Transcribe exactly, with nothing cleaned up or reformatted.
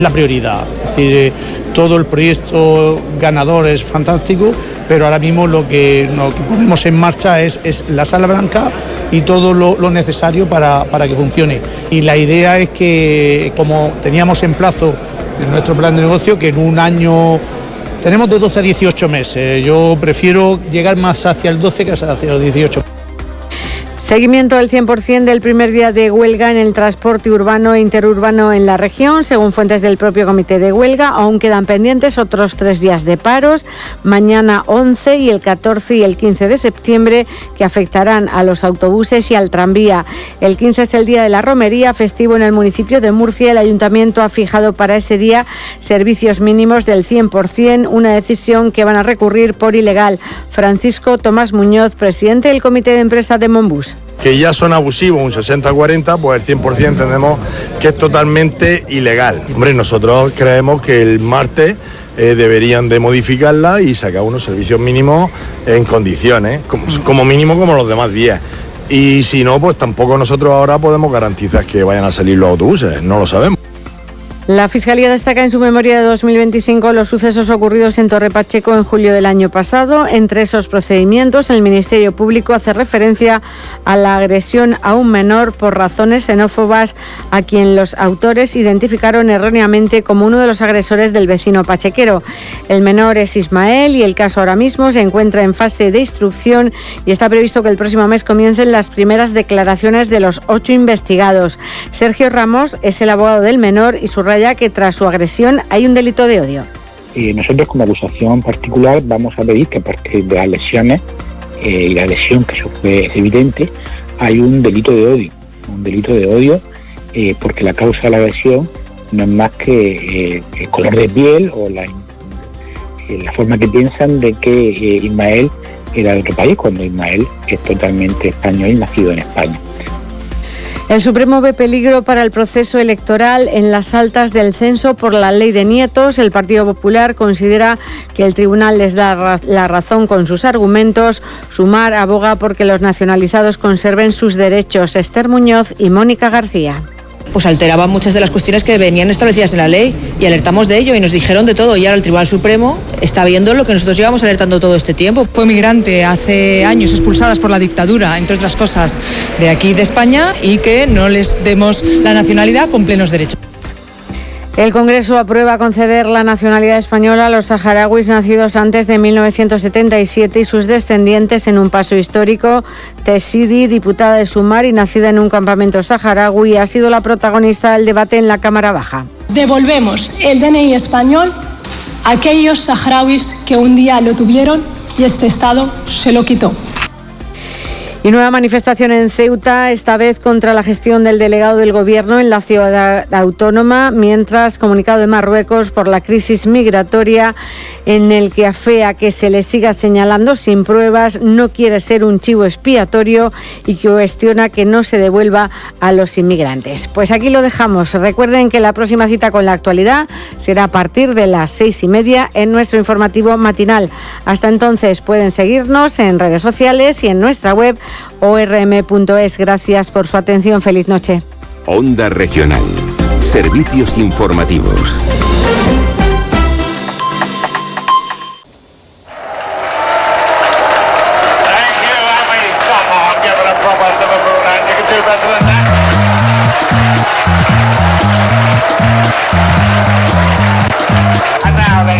La prioridad, es decir, todo el proyecto ganador es fantástico, pero ahora mismo lo que, lo que ponemos en marcha es, es la sala blanca y todo lo, lo necesario para, para que funcione. Y la idea es que, como teníamos en plazo en nuestro plan de negocio, que en un año tenemos de doce a dieciocho meses, yo prefiero llegar más hacia el doce que hacia los dieciocho. Seguimiento del cien por ciento del primer día de huelga en el transporte urbano e interurbano en la región. Según fuentes del propio comité de huelga, aún quedan pendientes otros tres días de paros, mañana once y el catorce y el quince de septiembre, que afectarán a los autobuses y al tranvía. El quince es el día de la romería, festivo en el municipio de Murcia. El ayuntamiento ha fijado para ese día servicios mínimos del cien por ciento, una decisión que van a recurrir por ilegal. Francisco Tomás Muñoz, presidente del comité de empresa de Monbus. Que ya son abusivos, un sesenta cuarenta, pues el cien por ciento entendemos que es totalmente ilegal. Hombre, nosotros creemos que el martes eh, deberían de modificarla y sacar unos servicios mínimos en condiciones, como, como mínimo como los demás días. Y si no, pues tampoco nosotros ahora podemos garantizar que vayan a salir los autobuses, no lo sabemos. La Fiscalía destaca en su memoria de dos mil veinticinco los sucesos ocurridos en Torre Pacheco en julio del año pasado. Entre esos procedimientos, el Ministerio Público hace referencia a la agresión a un menor por razones xenófobas, a quien los autores identificaron erróneamente como uno de los agresores del vecino pachequero. El menor es Ismael y el caso ahora mismo se encuentra en fase de instrucción y está previsto que el próximo mes comiencen las primeras declaraciones de los ocho investigados. Sergio Ramos es el abogado del menor y subraya que tras su agresión hay un delito de odio. Y nosotros como acusación particular vamos a pedir que a partir de las lesiones eh, y la lesión que sufre es evidente, hay un delito de odio, un delito de odio eh, porque la causa de la agresión no es más que eh, el color de piel o la, eh, la forma que piensan de que eh, Ismael era de otro país, cuando Ismael es totalmente español y nacido en España. El Supremo ve peligro para el proceso electoral en las altas del censo por la ley de nietos. El Partido Popular considera que el tribunal les da la razón con sus argumentos. Sumar aboga porque los nacionalizados conserven sus derechos. Esther Muñoz y Mónica García. Pues alteraba muchas de las cuestiones que venían establecidas en la ley y alertamos de ello y nos dijeron de todo, y ahora el Tribunal Supremo está viendo lo que nosotros llevamos alertando todo este tiempo. Fue migrante hace años, expulsadas por la dictadura, entre otras cosas, de aquí de España, y que no les demos la nacionalidad con plenos derechos. El Congreso aprueba conceder la nacionalidad española a los saharauis nacidos antes de mil novecientos setenta y siete y sus descendientes en un paso histórico. Tessidi, diputada de Sumar y nacida en un campamento saharaui, ha sido la protagonista del debate en la Cámara Baja. Devolvemos el D N I español a aquellos saharauis que un día lo tuvieron y este Estado se lo quitó. Y nueva manifestación en Ceuta, esta vez contra la gestión del delegado del Gobierno en la ciudad autónoma, mientras comunicado de Marruecos por la crisis migratoria, en el que afea que se le siga señalando sin pruebas, no quiere ser un chivo expiatorio y que cuestiona que no se devuelva a los inmigrantes. Pues aquí lo dejamos. Recuerden que la próxima cita con la actualidad será a partir de las seis y media en nuestro informativo matinal. Hasta entonces pueden seguirnos en redes sociales y en nuestra web o r m punto es. Gracias por su atención. Feliz noche. Onda Regional. Servicios informativos.